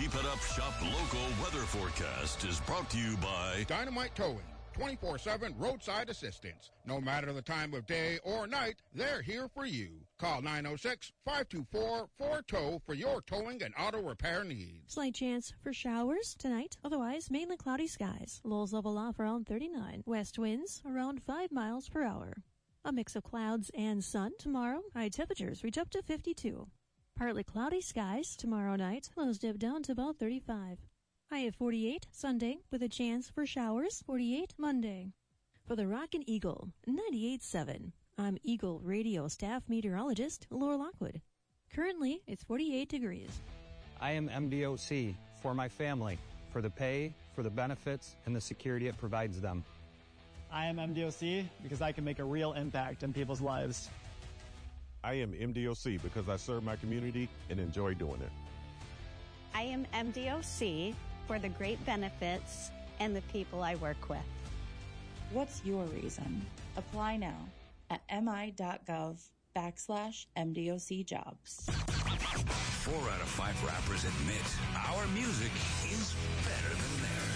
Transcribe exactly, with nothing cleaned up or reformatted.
Keep It Up Shop local weather forecast is brought to you by Dynamite Towing, twenty-four seven roadside assistance. No matter the time of day or night, they're here for you. Call nine oh six, five two four, four tow for your towing and auto repair needs. Slight chance for showers tonight. Otherwise, mainly cloudy skies. Lows level off around thirty-nine. West winds around five miles per hour. A mix of clouds and sun tomorrow. High temperatures reach up to fifty-two. Partly cloudy skies tomorrow night. Lows dip down to about thirty-five. High of forty-eight Sunday with a chance for showers. forty-eight Monday. For the Rockin' Eagle, ninety-eight point seven. I'm Eagle Radio staff meteorologist Laura Lockwood. Currently, it's forty-eight degrees. I am M D O C for my family, for the pay, for the benefits, and the security it provides them. I am M D O C because I can make a real impact in people's lives. I am M D O C because I serve my community and enjoy doing it. I am M D O C for the great benefits and the people I work with. What's your reason? Apply now at mi.gov backslash MDOC jobs. Four out of five rappers admit our music is better than theirs.